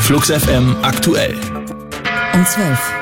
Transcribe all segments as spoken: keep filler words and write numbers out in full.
Flux F M aktuell. Um zwölf.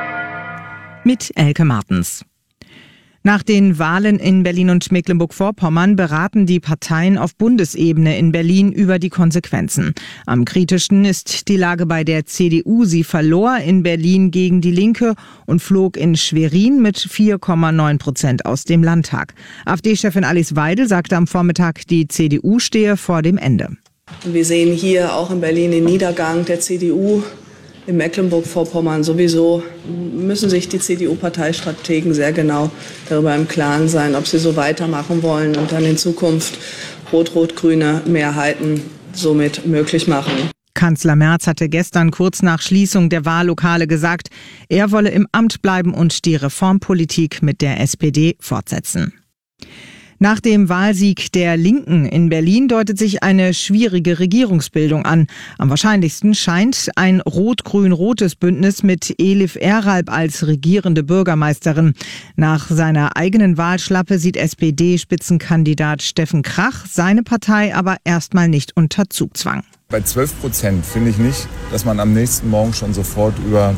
Mit Elke Martens. Nach den Wahlen in Berlin und Mecklenburg-Vorpommern beraten die Parteien auf Bundesebene in Berlin über die Konsequenzen. Am kritischsten ist die Lage bei der C D U. Sie verlor in Berlin gegen die Linke und flog in Schwerin mit vier Komma neun Prozent aus dem Landtag. AfD-Chefin Alice Weidel sagte am Vormittag, die C D U stehe vor dem Ende. Wir sehen hier auch in Berlin den Niedergang der C D U. In Mecklenburg-Vorpommern sowieso müssen sich die C D U-Parteistrategen sehr genau darüber im Klaren sein, ob sie so weitermachen wollen und dann in Zukunft rot-rot-grüne Mehrheiten somit möglich machen. Kanzler Merz hatte gestern kurz nach Schließung der Wahllokale gesagt, er wolle im Amt bleiben und die Reformpolitik mit der S P D fortsetzen. Nach dem Wahlsieg der Linken in Berlin deutet sich eine schwierige Regierungsbildung an. Am wahrscheinlichsten scheint ein rot-grün-rotes Bündnis mit Elif Eralp als regierende Bürgermeisterin. Nach seiner eigenen Wahlschlappe sieht S P D-Spitzenkandidat Steffen Krach seine Partei aber erstmal nicht unter Zugzwang. Bei zwölf Prozent finde ich nicht, dass man am nächsten Morgen schon sofort über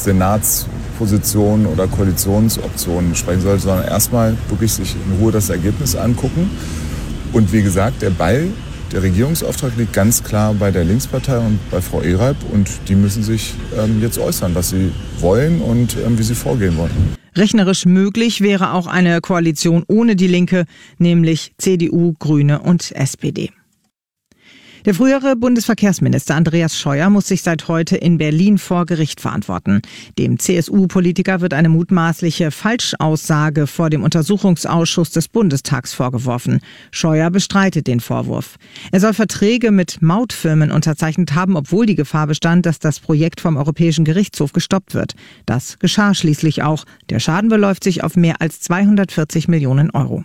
Senatspositionen oder Koalitionsoptionen sprechen sollte, sondern erstmal wirklich sich in Ruhe das Ergebnis angucken. Und wie gesagt, der Ball, der Regierungsauftrag liegt ganz klar bei der Linkspartei und bei Frau Eralp. Und die müssen sich ähm, jetzt äußern, was sie wollen und ähm, wie sie vorgehen wollen. Rechnerisch möglich wäre auch eine Koalition ohne die Linke, nämlich C D U, Grüne und S P D. Der frühere Bundesverkehrsminister Andreas Scheuer muss sich seit heute in Berlin vor Gericht verantworten. Dem C S U-Politiker wird eine mutmaßliche Falschaussage vor dem Untersuchungsausschuss des Bundestags vorgeworfen. Scheuer bestreitet den Vorwurf. Er soll Verträge mit Mautfirmen unterzeichnet haben, obwohl die Gefahr bestand, dass das Projekt vom Europäischen Gerichtshof gestoppt wird. Das geschah schließlich auch. Der Schaden beläuft sich auf mehr als zweihundertvierzig Millionen Euro.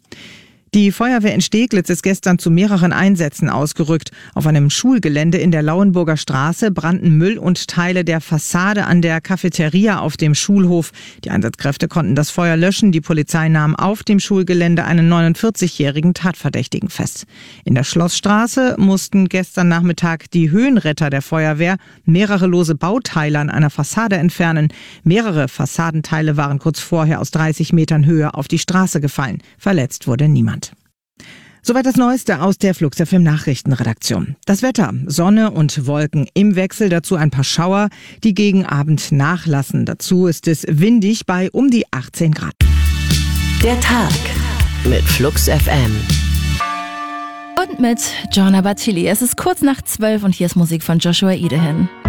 Die Feuerwehr in Steglitz ist gestern zu mehreren Einsätzen ausgerückt. Auf einem Schulgelände in der Lauenburger Straße brannten Müll und Teile der Fassade an der Cafeteria auf dem Schulhof. Die Einsatzkräfte konnten das Feuer löschen. Die Polizei nahm auf dem Schulgelände einen neunundvierzigjährigen Tatverdächtigen fest. In der Schlossstraße mussten gestern Nachmittag die Höhenretter der Feuerwehr mehrere lose Bauteile an einer Fassade entfernen. Mehrere Fassadenteile waren kurz vorher aus dreißig Metern Höhe auf die Straße gefallen. Verletzt wurde niemand. Soweit das Neueste aus der Flux F M Nachrichtenredaktion. Das Wetter, Sonne und Wolken im Wechsel, dazu ein paar Schauer, die gegen Abend nachlassen. Dazu ist es windig bei um die achtzehn Grad. Der Tag mit Flux F M. Und mit Gianna Battili. Es ist kurz nach zwölf und hier ist Musik von Joshua Idehin.